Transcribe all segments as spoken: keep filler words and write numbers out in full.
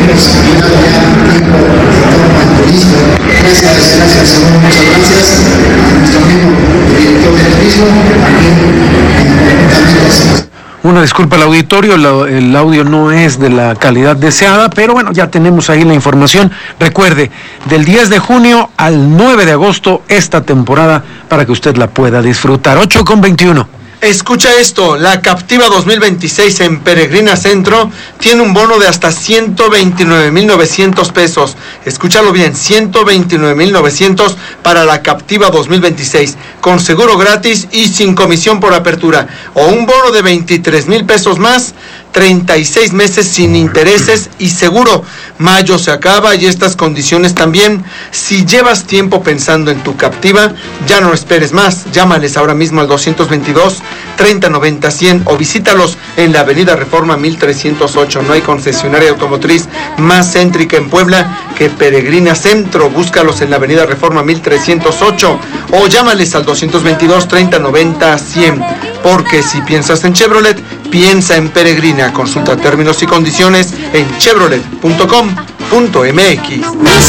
posibilidad ya un tiempo en torno al turismo. Gracias, gracias, señor, muchas gracias a nuestro amigo director de turismo, también también. Una disculpa al auditorio, el audio no es de la calidad deseada, pero bueno, ya tenemos ahí la información. Recuerde, del diez de junio al nueve de agosto, esta temporada, para que usted la pueda disfrutar. ocho con veintiuno. Escucha esto, la Captiva dos mil veintiséis en Peregrina Centro tiene un bono de hasta ciento veintinueve mil novecientos pesos. Escúchalo bien, ciento veintinueve mil novecientos para la Captiva dos mil veintiséis, con seguro gratis y sin comisión por apertura. O un bono de veintitrés mil pesos más, treinta y seis meses sin intereses y seguro. Mayo se acaba y estas condiciones también. Si llevas tiempo pensando en tu Captiva, ya no esperes más. Llámales ahora mismo al doscientos veintidós, treinta noventa, cien o visítalos en la avenida Reforma mil trescientos ocho. No hay concesionaria automotriz más céntrica en Puebla que Peregrina Centro. Búscalos en la avenida Reforma mil trescientos ocho o llámales al doscientos veintidós, treinta noventa, cien. Porque si piensas en Chevrolet, piensa en Peregrina. Consulta términos y condiciones en chevrolet punto com punto m x.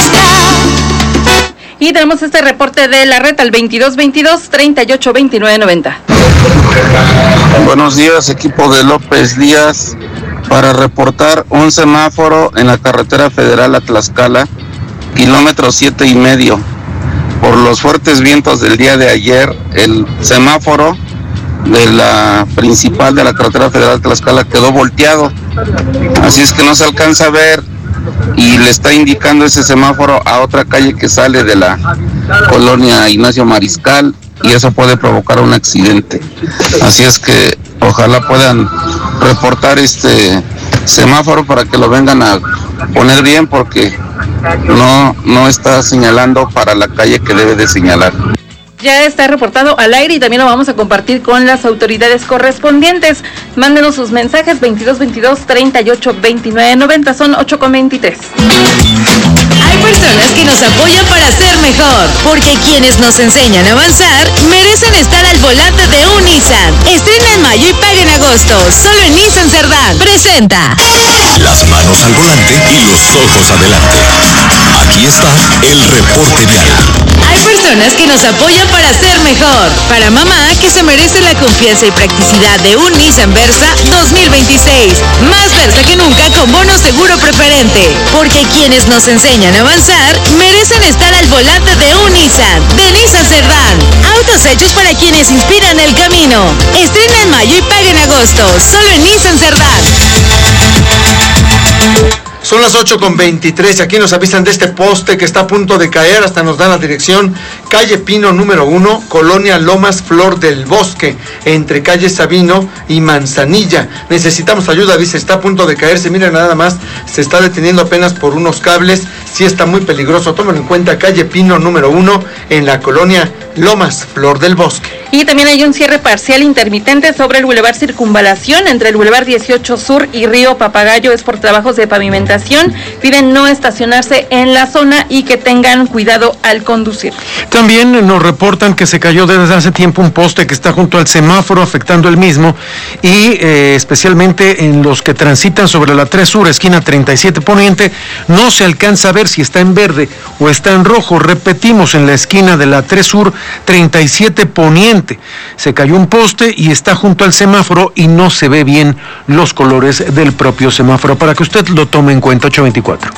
Y tenemos este reporte de la red al veintidós veintidós, treinta y ocho veintinueve noventa. Buenos días, equipo de López Díaz, para reportar un semáforo en la carretera federal a Tlaxcala, kilómetro siete y medio. Por los fuertes vientos del día de ayer, el semáforo de la principal de la carretera federal Tlaxcala quedó volteado, así es que no se alcanza a ver y le está indicando ese semáforo a otra calle que sale de la colonia Ignacio Mariscal y eso puede provocar un accidente, así es que ojalá puedan reportar este semáforo para que lo vengan a poner bien porque no, no está señalando para la calle que debe de señalar. Ya está reportado al aire y también lo vamos a compartir con las autoridades correspondientes. Mándenos sus mensajes veintidós veintidós, treinta y ocho veintinueve noventa, son ocho con veintitrés. Hay personas que nos apoyan para ser mejor, porque quienes nos enseñan a avanzar merecen estar al volante de un Nissan. Estrena en mayo y paga en agosto, solo en Nissan Cerdán. Presenta. Las manos al volante y los ojos adelante. Aquí está el reporte vial. Hay personas que nos apoyan para ser mejor. Para mamá, que se merece la confianza y practicidad de un Nissan Versa dos mil veintiséis. Más Versa que nunca con bono seguro preferente. Porque quienes nos enseñan a avanzar merecen estar al volante de un Nissan. De Nissan Cerdán. Autos hechos para quienes inspiran el camino. Estrena en mayo y paga en agosto. Solo en Nissan Cerdán. Son las ocho con veintitrés y aquí nos avisan de este poste que está a punto de caer, hasta nos dan la dirección, calle Pino número uno, colonia Lomas Flor del Bosque, entre calle Sabino y Manzanilla. Necesitamos ayuda, dice, está a punto de caerse, miren nada más, se está deteniendo apenas por unos cables, sí está muy peligroso, tómenlo en cuenta, calle Pino número uno, en la colonia Lomas Flor del Bosque. Y también hay un cierre parcial intermitente sobre el Boulevard Circunvalación, entre el Boulevard dieciocho Sur y Río Papagayo, es por trabajos de pavimentación. Piden no estacionarse en la zona y que tengan cuidado al conducir. También nos reportan que se cayó desde hace tiempo un poste que está junto al semáforo, afectando el mismo, y eh, especialmente en los que transitan sobre la tres Sur, esquina treinta y siete Poniente, no se alcanza a ver si está en verde o está en rojo. Repetimos, en la esquina de la tres Sur, treinta y siete Poniente. Se cayó un poste y está junto al semáforo y no se ve bien los colores del propio semáforo, para que usted lo tome en cuenta. ocho veinticuatro.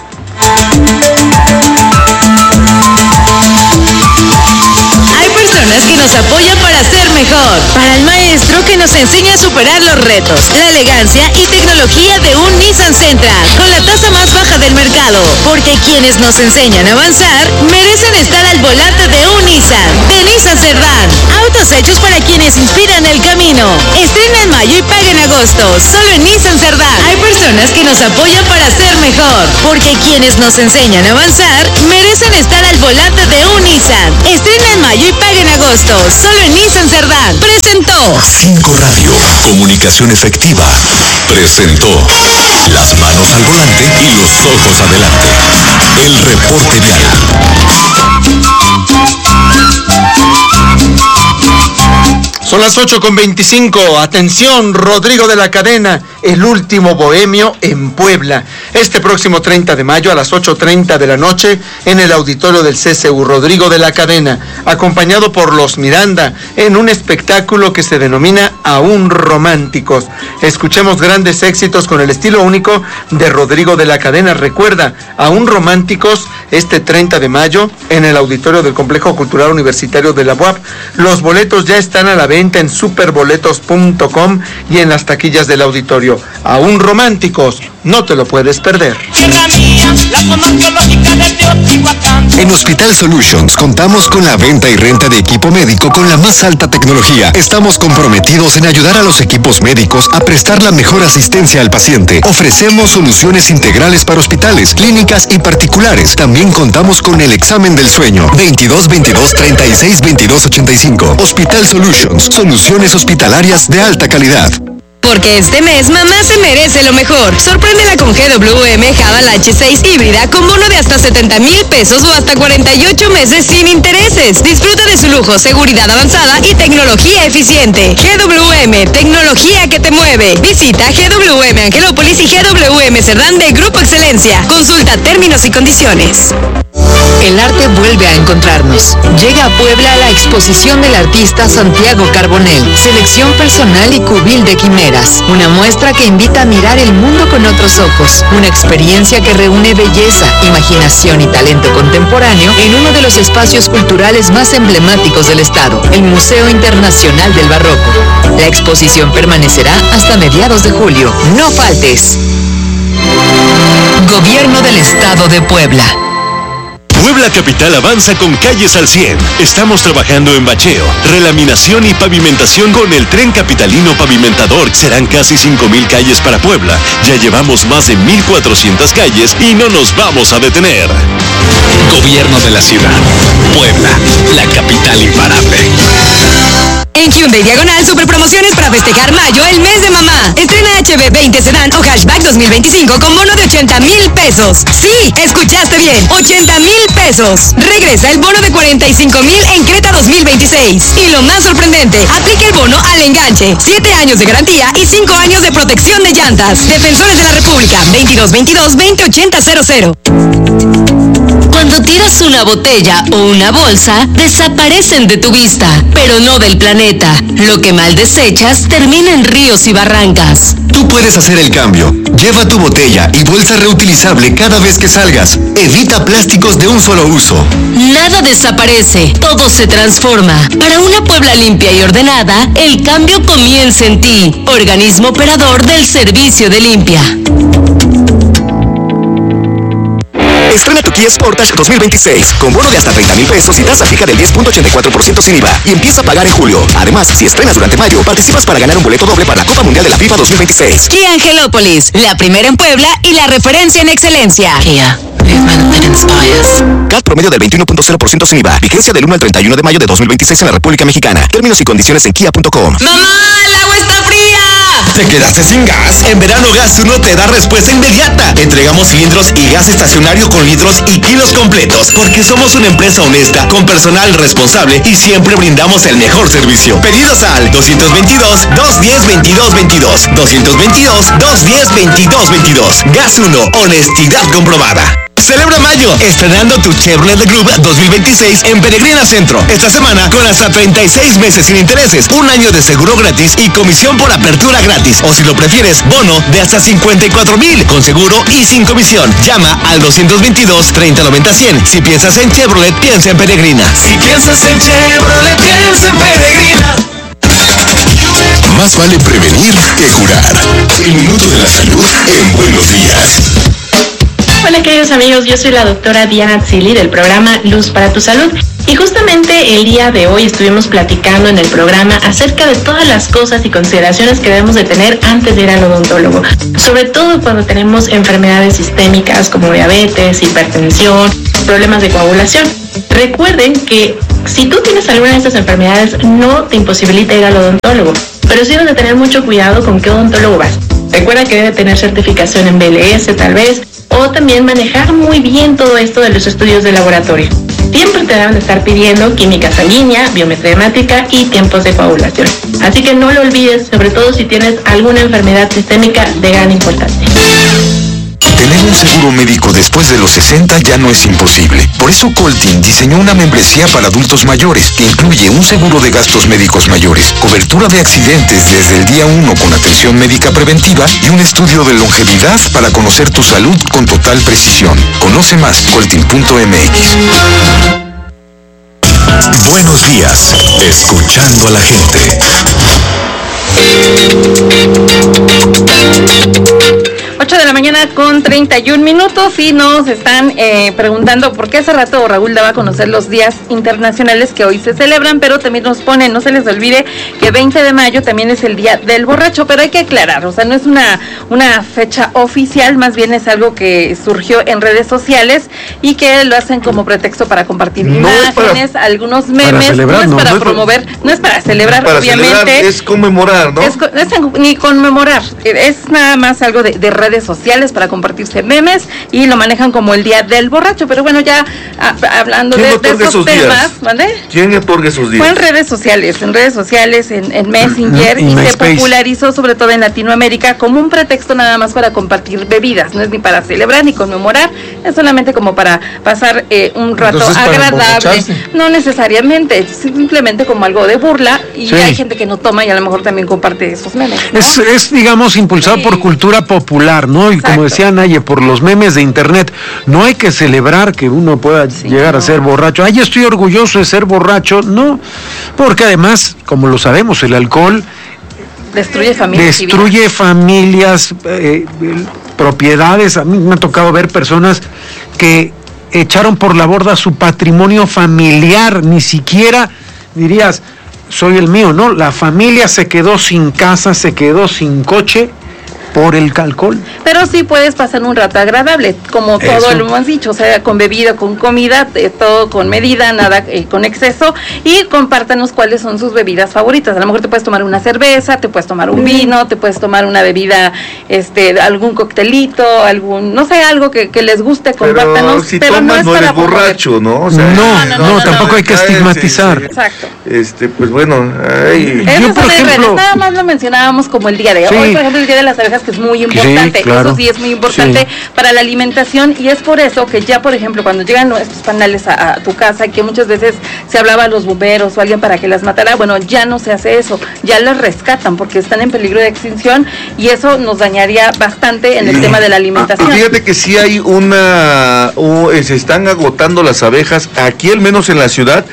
Hay personas que nos apoyan para ser mejor. Para el maestro que nos enseña a superar los retos, la elegancia y tecnología de un Nissan Sentra, con la tasa más baja del mercado. Porque quienes nos enseñan a avanzar merecen estar al volante de un Nissan. De Nissan Cerdán. Autos hechos para quienes inspiran el camino. Estrena en mayo y paga en agosto. Solo en Nissan Cerdán. Hay personas que nos apoyan para ser mejor. Porque quienes nos enseñan a avanzar merecen estar al volante de un Nissan. Estrena en mayo y paga en agosto. Solo en Nissan Cerdán. Presentó Cinco Radio, comunicación efectiva. Presentó las manos al volante y los ojos adelante. El reporte vial. Son las ocho con veinticinco. Atención, Rodrigo de la Cadena, el último bohemio en Puebla. Este próximo treinta de mayo a las ocho treinta de la noche en el auditorio del C C U. Rodrigo de la Cadena, acompañado por los Miranda, en un espectáculo que se denomina Aún Románticos. Escuchemos grandes éxitos con el estilo único de Rodrigo de la Cadena. Recuerda, Aún Románticos, este treinta de mayo en el auditorio del Complejo Cultural Universitario de la U A P. Los boletos ya están a la venta en superboletos punto com y en las taquillas del auditorio. Aún Románticos, no te lo puedes perder. En Hospital Solutions contamos con la venta y renta de equipo médico con la más alta tecnología. Estamos comprometidos en ayudar a los equipos médicos a prestar la mejor asistencia al paciente. Ofrecemos soluciones integrales para hospitales, clínicas y particulares. También contamos con el examen del sueño. veintidós veintidós treinta y seis veintidós ochenta y cinco. Hospital Solutions, soluciones hospitalarias de alta calidad. Porque este mes mamá se merece lo mejor. Sorpréndela con G W M Haval H seis híbrida con bono de hasta setenta mil pesos o hasta cuarenta y ocho meses sin intereses. Disfruta de su lujo, seguridad avanzada y tecnología eficiente. G W M, tecnología que te mueve. Visita G W M Angelópolis y G W M Cerdán de Grupo Excelencia. Consulta términos y condiciones. El arte vuelve a encontrarnos. Llega a Puebla la exposición del artista Santiago Carbonell, selección personal y cubil de quimeras. Una muestra que invita a mirar el mundo con otros ojos. Una experiencia que reúne belleza, imaginación y talento contemporáneo en uno de los espacios culturales más emblemáticos del estado, el Museo Internacional del Barroco. La exposición permanecerá hasta mediados de julio. No faltes. Gobierno del Estado de Puebla. Puebla Capital avanza con calles al cien. Estamos trabajando en bacheo, relaminación y pavimentación con el Tren Capitalino Pavimentador. Serán casi cinco mil calles para Puebla. Ya llevamos más de mil cuatrocientas calles y no nos vamos a detener. Gobierno de la ciudad. Puebla, la capital imparable. En Hyundai Diagonal, super promociones para festejar mayo, el mes de mamá. Estrena H B veinte Sedán o Hatchback dos mil veinticinco con bono de ochenta mil pesos. Sí, escuchaste bien, ochenta mil pesos. Regresa el bono de cuarenta y cinco mil en Creta dos mil veintiséis. Y lo más sorprendente, aplica el bono al enganche. siete años de garantía y cinco años de protección de llantas. Defensores de la República, veintidós veintidós veinte ochenta cero cero. Cuando tiras una botella o una bolsa, desaparecen de tu vista, pero no del planeta. Lo que mal desechas termina en ríos y barrancas. Tú puedes hacer el cambio. Lleva tu botella y bolsa reutilizable cada vez que salgas. Evita plásticos de un solo uso. Nada desaparece, todo se transforma. Para una Puebla limpia y ordenada, el cambio comienza en ti. Organismo operador del Servicio de Limpia. Estrena tu Kia Sportage dos mil veintiséis con bono de hasta treinta mil pesos y tasa fija del diez punto ochenta y cuatro por ciento sin I V A y empieza a pagar en julio. Además, si estrenas durante mayo, participas para ganar un boleto doble para la Copa Mundial de la FIFA dos mil veintiséis. Kia Angelópolis, la primera en Puebla y la referencia en excelencia. Kia, movement that inspires. C A T promedio del veintiuno punto cero por ciento sin I V A. Vigencia del uno al treinta y uno de mayo de dos mil veintiséis en la República Mexicana. Términos y condiciones en kia punto com. ¡Mamá, el agua está fría! ¿Te quedaste sin gas? En verano Gas uno te da respuesta inmediata. Entregamos cilindros y gas estacionario con litros y kilos completos, porque somos una empresa honesta, con personal responsable y siempre brindamos el mejor servicio. Pedidos al dos veintidós, dos diez, veintidós veintidós, dos veintidós, dos diez, veintidós veintidós. Gas uno, honestidad comprobada. Celebra mayo, estrenando tu Chevrolet Groove dos mil veintiséis en Peregrina Centro. Esta semana con hasta treinta y seis meses sin intereses, un año de seguro gratis y comisión por apertura gratis. O si lo prefieres, bono de hasta cincuenta y cuatro mil con seguro y sin comisión. Llama al dos veintidós, treinta noventa cien. Si piensas en Chevrolet, piensa en Peregrina. Si piensas en Chevrolet, piensa en Peregrina. Más vale prevenir que curar. El minuto de la salud en Buenos Días. Hola queridos amigos, yo soy la doctora Diana Tzili del programa Luz para tu Salud y justamente el día de hoy estuvimos platicando en el programa acerca de todas las cosas y consideraciones que debemos de tener antes de ir al odontólogo, sobre todo cuando tenemos enfermedades sistémicas como diabetes, hipertensión, problemas de coagulación. Recuerden que si tú tienes alguna de estas enfermedades no te imposibilita ir al odontólogo, pero sí debes de tener mucho cuidado con qué odontólogo vas. Recuerda que debe tener certificación en B L S tal vez, o también manejar muy bien todo esto de los estudios de laboratorio. siempre te deben de estar pidiendo química sanguínea, biometría hemática y tiempos de coagulación. Así que no lo olvides, sobre todo si tienes alguna enfermedad sistémica de gran importancia. Tener un seguro médico después de los sesenta ya no es imposible. Por eso Coltin diseñó una membresía para adultos mayores que incluye un seguro de gastos médicos mayores, cobertura de accidentes desde el día uno con atención médica preventiva y un estudio de longevidad para conocer tu salud con total precisión. Conoce más coltin punto m x. Buenos días, escuchando a la gente. ocho de la mañana con treinta y un minutos y nos están eh, preguntando por qué hace rato Raúl daba a conocer los días internacionales que hoy se celebran, pero también nos ponen, no se les olvide que veinte de mayo también es el día del borracho, pero hay que aclarar, o sea, no es una, una fecha oficial, más bien es algo que surgió en redes sociales y que lo hacen como pretexto para compartir no imágenes, para, algunos memes, para celebrar, no es no, para no promover, es para, no es para celebrar, para obviamente. Celebrar, es conmemorar, ¿no? Es, es en, ni conmemorar, es nada más algo de, de redes sociales para compartirse memes y lo manejan como el día del borracho, pero bueno, ya a, hablando de, de esos temas, ¿vale? ¿Quién otorga esos días? Fue en redes sociales, en redes sociales, en, en Messenger y, y se popularizó sobre todo en Latinoamérica como un pretexto nada más para compartir bebidas, no es ni para celebrar ni conmemorar, es solamente como para pasar eh, un rato Entonces, agradable, no necesariamente, simplemente como algo de burla y sí. Hay gente que no toma y a lo mejor también comparte esos memes, ¿no? Es, es digamos impulsado sí. por cultura popular, ¿no? Y Exacto. como decía Naye, por los memes de internet, no hay que celebrar que uno pueda sí, llegar no. a ser borracho. Ay, estoy orgulloso de ser borracho. No, porque además, como lo sabemos, el alcohol destruye familias. Destruye familias, eh, propiedades. A mí me ha tocado ver personas que echaron por la borda su patrimonio familiar, ni siquiera dirías, soy el mío, no, la familia se quedó sin casa, se quedó sin coche por el alcohol. Pero sí puedes pasar un rato agradable, como Eso. todo lo hemos dicho, o sea, con bebida, con comida, eh, todo con medida, nada eh, con exceso, y compártanos cuáles son sus bebidas favoritas. A lo mejor te puedes tomar una cerveza, te puedes tomar un vino, te puedes tomar una bebida, este, algún coctelito, algún, no sé, algo que, que les guste, compártanos. Pero si pero tomas no es no para eres borracho, ¿no? O sea, no, no, no, no, no, tampoco no, hay que estigmatizar. Sí, sí. Exacto. Este, pues bueno, ay. Yo, por ejemplo, nada más lo mencionábamos como el día de sí. hoy, por ejemplo, el día de las abejas, que es muy importante, sí, claro. eso sí es muy importante sí. para la alimentación, y es por eso que ya, por ejemplo, cuando llegan estos panales a, a tu casa, que muchas veces se hablaba a los bomberos o alguien para que las matara, bueno, ya no se hace eso, ya las rescatan porque están en peligro de extinción y eso nos dañaría bastante en el sí. tema de la alimentación. Ah, fíjate que sí hay una, uh, se están agotando las abejas, aquí al menos en la ciudad,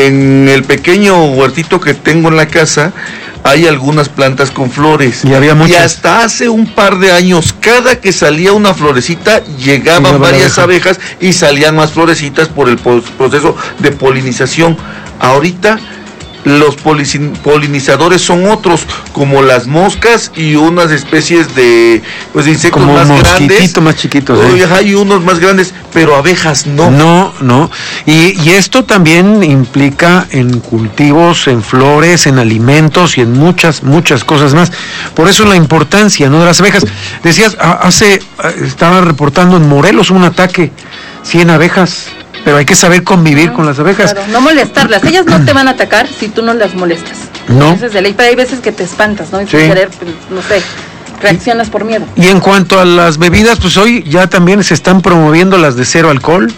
en el pequeño huertito que tengo en la casa, hay algunas plantas con flores. Y había muchas. Y hasta hace un par de años, cada que salía una florecita, llegaban sí, varias abeja. abejas y salían más florecitas por el proceso de polinización. Ahorita los polinizadores son otros, como las moscas y unas especies de, pues, de insectos como más grandes. más chiquitos. ¿eh? Hay unos más grandes, pero abejas no. No, no. Y, y esto también implica en cultivos, en flores, en alimentos y en muchas, muchas cosas más. Por eso la importancia, ¿no?, de las abejas. Decías, hace, estaba reportando en Morelos un ataque, cien abejas. Pero hay que saber convivir no, con las abejas. Claro, no molestarlas. Ellas no te van a atacar si tú no las molestas. No. Esa es de ley, pero hay veces que te espantas, ¿no? Y sin sí. querer, no sé, reaccionas por miedo. Y en cuanto a las bebidas, pues hoy ya también se están promoviendo las de cero alcohol.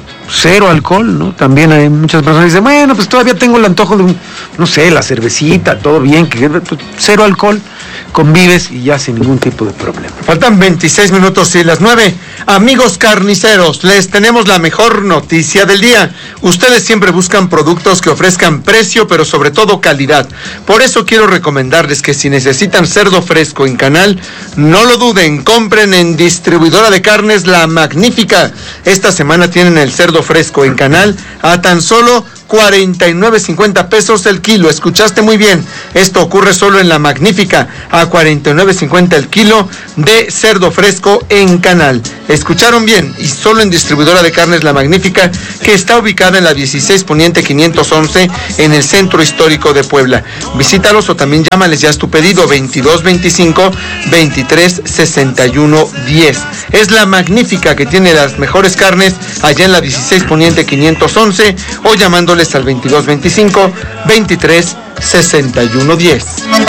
Cero alcohol, ¿no? También hay muchas personas que dicen, bueno, pues todavía tengo el antojo de, un, no sé, la cervecita, todo bien, que pues, cero alcohol, convives y ya sin ningún tipo de problema. Faltan veintiséis minutos y las nueve. Amigos carniceros, les tenemos la mejor noticia del día. Ustedes siempre buscan productos que ofrezcan precio, pero sobre todo calidad. Por eso quiero recomendarles que si necesitan cerdo fresco en canal, no lo duden, compren en Distribuidora de Carnes La Magnífica. Esta semana tienen el cerdo fresco en canal a tan solo cuarenta y nueve cincuenta pesos el kilo. Escuchaste muy bien, esto ocurre solo en La Magnífica, a cuarenta y nueve cincuenta el kilo de cerdo fresco en Canal. Escucharon bien, y solo en Distribuidora de Carnes La Magnífica, que está ubicada en la dieciséis Poniente quinientos once en el Centro Histórico de Puebla. Visítalos o también llámales, ya es tu pedido, veintidós veinticinco veintitrés sesenta y uno diez. Es La Magnífica, que tiene las mejores carnes allá en la dieciséis Poniente quinientos once, o llamándoles al veintidós veinticinco veintitrés sesenta y uno diez.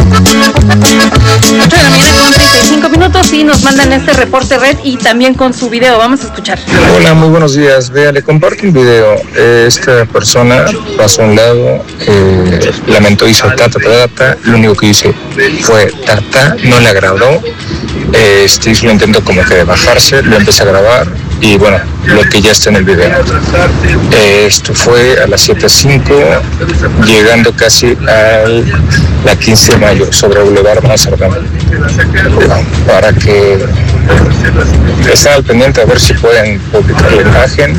ocho de la mañana con treinta y cinco minutos y nos mandan este reporte red y también con su video. Vamos a escuchar. Hola, muy buenos días. Vea, le comparto un video. Esta persona pasó a un lado, eh, lamentó, hizo ta, ta, ta, ta. Lo único que hizo fue ta, ta, no le agradó. Eh, este, hizo un intento como que de bajarse, lo empecé a grabar y bueno, lo que ya está en el video. Eh, esto fue a las siete cinco, llegando casi a la quince de mayo, sobre Boulevard Mazardán, para que estén al pendiente a ver si pueden publicar la imagen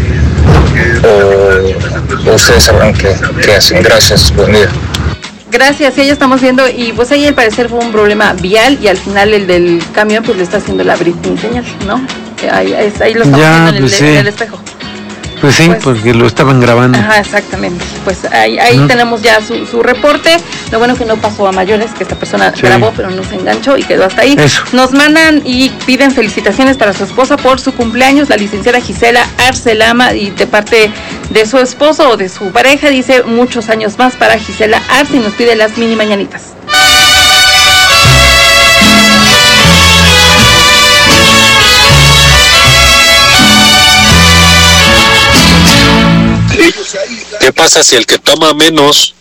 o, o ustedes sabrán qué, qué hacen. Gracias, buen día. Gracias, sí, ya estamos viendo, y pues ahí al parecer fue un problema vial y al final el del camión pues le está haciendo la briefing señal, ¿no? Ahí, ahí lo estamos ya, viendo en el, pues sí. en el espejo. Pues sí, pues, porque lo estaban grabando. Ajá, exactamente. Pues ahí, ahí ¿no? tenemos ya su, su reporte. Lo bueno que no pasó a mayores, que esta persona Sí. grabó, pero no se enganchó y quedó hasta ahí. Eso. Nos mandan y piden felicitaciones para su esposa por su cumpleaños, la licenciada Gisela Arcelama, y de parte de su esposo o de su pareja, dice muchos años más para Gisela Arce, y nos pide las mini mañanitas. ¿Qué pasa si el que toma menos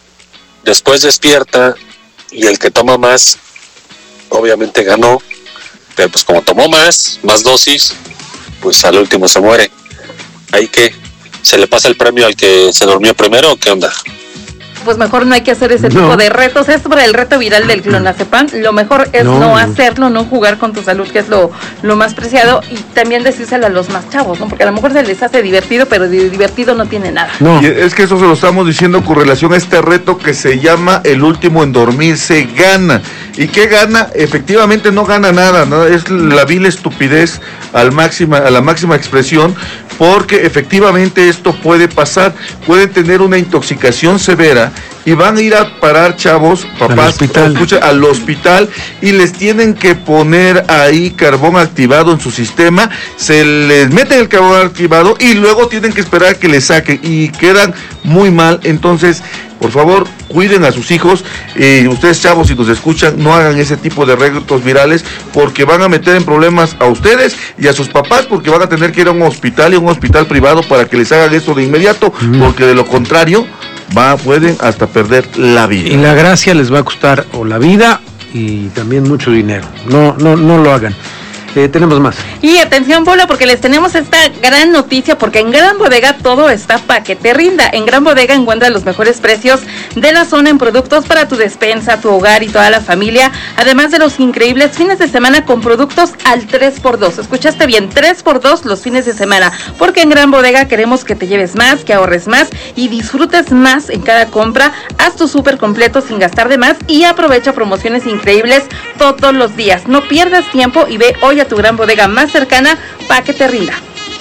después despierta y el que toma más obviamente ganó, pero pues como tomó más, más dosis, pues al último se muere? ¿Ahí qué? ¿Se le pasa el premio al que se durmió primero o qué onda? Pues mejor no hay que hacer ese No. tipo de retos. Es para el reto viral del clonazepam. Lo mejor es no, No, no. hacerlo, no jugar con tu salud, que es lo, lo más preciado, y también decírselo a los más chavos, ¿no? Porque a lo mejor se les hace divertido, pero de divertido no tiene nada. No. Y es que eso se lo estamos diciendo con relación a este reto que se llama el último en dormir, se gana. ¿Y qué gana? Efectivamente no gana nada, ¿no? Es la vil estupidez al máxima, a la máxima expresión, porque efectivamente esto puede pasar, pueden tener una intoxicación severa y van a ir a parar, chavos, papás, Al hospital. escucha, al hospital, y les tienen que poner ahí carbón activado en su sistema, se les mete el carbón activado y luego tienen que esperar que les saquen y quedan muy mal. Entonces, por favor, cuiden a sus hijos. Eh, ustedes, chavos, si nos escuchan, no hagan ese tipo de retos virales, porque van a meter en problemas a ustedes y a sus papás, porque van a tener que ir a un hospital y a un hospital privado para que les hagan eso de inmediato, mm. porque de lo contrario va, pueden hasta perder la vida. Y la gracia les va a costar o la vida y también mucho dinero. No, no, no lo hagan. Eh, tenemos más. Y atención, Paula, porque les tenemos esta gran noticia, porque en Gran Bodega todo está pa' que te rinda. En Gran Bodega encuentras los mejores precios de la zona en productos para tu despensa, tu hogar y toda la familia, además de los increíbles fines de semana con productos al tres por dos. Escuchaste bien, tres por dos los fines de semana, porque en Gran Bodega queremos que te lleves más, que ahorres más y disfrutes más en cada compra. Haz tu súper completo sin gastar de más y aprovecha promociones increíbles todos los días. No pierdas tiempo y ve hoy a tu Gran Bodega más cercana para que te rinda.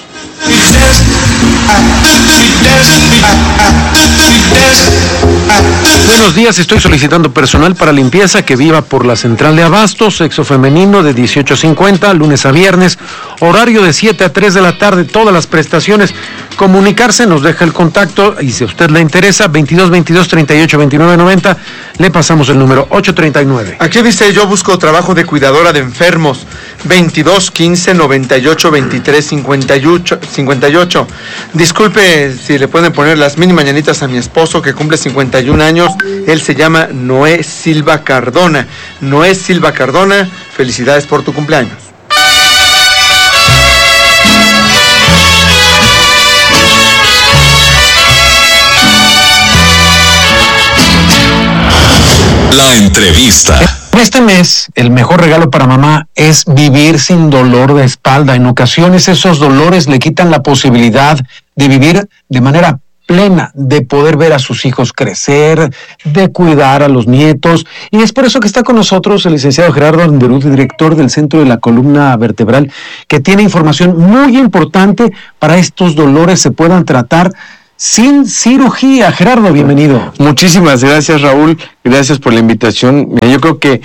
Buenos días, estoy solicitando personal para limpieza que viva por la central de abastos, sexo femenino de dieciocho cincuenta, lunes a viernes, horario de siete a tres de la tarde, todas las prestaciones. Comunicarse, nos deja el contacto y si a usted le interesa, veintidós veintidós treinta y ocho veintinueve noventa, le pasamos el número ocho treinta y nueve. Aquí dice: yo busco trabajo de cuidadora de enfermos, veintidós quince noventa y ocho veintitrés cincuenta y ocho. Disculpe si le pueden poner las mini mañanitas a mi esposo que cumple cincuenta y un años. Él se llama Noé Silva Cardona. Noé Silva Cardona, felicidades por tu cumpleaños. La entrevista. Este mes, el mejor regalo para mamá es vivir sin dolor de espalda. En ocasiones esos dolores le quitan la posibilidad de vivir de manera plena de poder ver a sus hijos crecer, de cuidar a los nietos, y es por eso que está con nosotros el licenciado Gerardo Anderud, director del Centro de la Columna Vertebral, que tiene información muy importante para estos dolores se puedan tratar sin cirugía. Gerardo, bienvenido. Muchísimas gracias, Raúl, gracias por la invitación. Yo creo que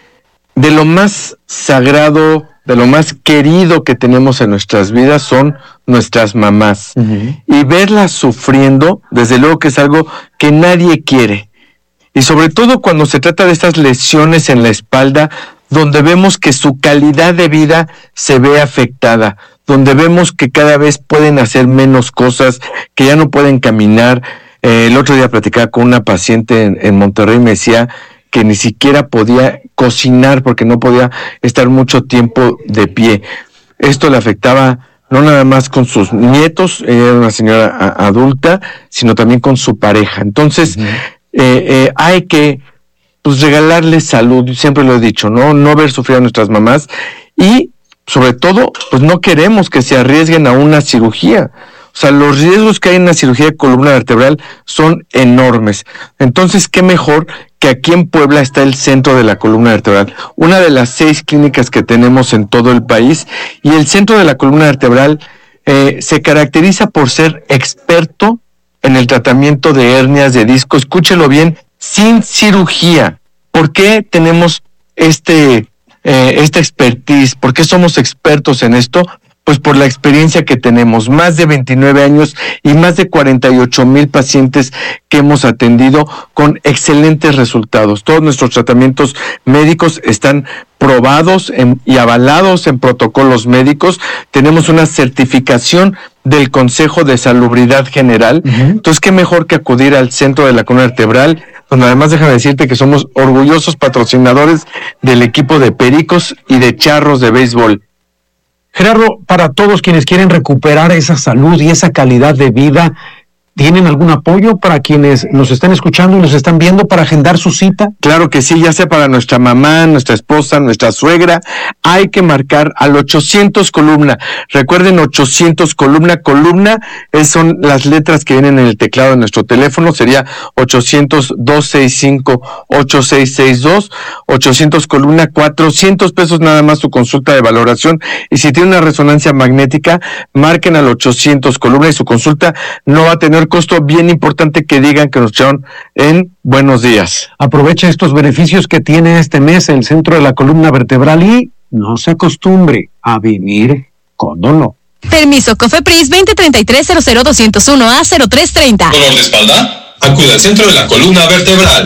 de lo más sagrado, de lo más querido que tenemos en nuestras vidas son nuestras mamás. Uh-huh. Y verlas sufriendo, desde luego que es algo que nadie quiere. Y sobre todo cuando se trata de estas lesiones en la espalda, donde vemos que su calidad de vida se ve afectada, donde vemos que cada vez pueden hacer menos cosas, que ya no pueden caminar. Eh, el otro día platicaba con una paciente en, en Monterrey, me decía que ni siquiera podía cocinar porque no podía estar mucho tiempo de pie. Esto le afectaba no nada más con sus nietos, ella era una señora a, adulta, sino también con su pareja. Entonces, uh-huh. eh, eh, hay que pues regalarles salud, siempre lo he dicho, ¿no? No ver sufrir a nuestras mamás y, sobre todo, pues no queremos que se arriesguen a una cirugía. O sea, los riesgos que hay en la cirugía de columna vertebral son enormes. Entonces, qué mejor que aquí en Puebla está el Centro de la Columna Vertebral, una de las seis clínicas que tenemos en todo el país, y el Centro de la Columna Vertebral eh, se caracteriza por ser experto en el tratamiento de hernias de disco, escúchelo bien, sin cirugía. ¿Por qué tenemos este, eh, esta expertise? ¿Por qué somos expertos en esto? Pues por la experiencia que tenemos, más de veintinueve años y más de cuarenta y ocho mil pacientes que hemos atendido con excelentes resultados. Todos nuestros tratamientos médicos están probados en, y avalados en protocolos médicos. Tenemos una certificación del Consejo de Salubridad General. Uh-huh. Entonces, qué mejor que acudir al Centro de la Columna Vertebral, donde además déjame decirte que somos orgullosos patrocinadores del equipo de Pericos y de Charros de béisbol. Gerardo, para todos quienes quieren recuperar esa salud y esa calidad de vida, ¿tienen algún apoyo para quienes nos están escuchando y nos están viendo para agendar su cita? Claro que sí, ya sea para nuestra mamá, nuestra esposa, nuestra suegra, hay que marcar al ochocientos columna. Recuerden, ochocientos columna, columna es, son las letras que vienen en el teclado de nuestro teléfono, sería ochocientos, dos seis cinco, ocho seis seis dos, ochocientos columna, cuatrocientos pesos nada más su consulta de valoración, y si tiene una resonancia magnética, marquen al ochocientos columna y su consulta no va a tener costo. Bien importante que digan que nos echaron en Buenos Días. Aprovecha estos beneficios que tiene este mes el Centro de la Columna Vertebral y no se acostumbre a vivir con dolor. Permiso COFEPRIS veinte treinta y tres cero cero doscientos uno A cero tres treinta. ¿Dolor de espalda? Acude al Centro de la Columna Vertebral.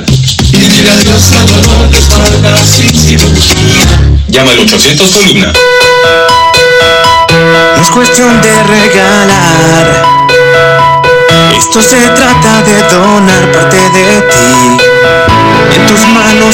Llama al ochocientos columna. No es cuestión de regalar, esto se trata de donar parte de ti. En tus manos